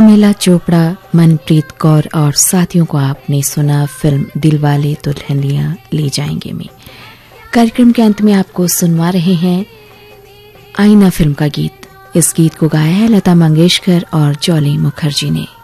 अमीला चोपड़ा, मनप्रीत कौर और साथियों को आपने सुना फिल्म दिलवाले दुल्हनिया ले जाएंगे में। कार्यक्रम के अंत में आपको सुनवा रहे हैं आईना फिल्म का गीत। इस गीत को गाया है लता मंगेशकर और जॉली मुखर्जी ने।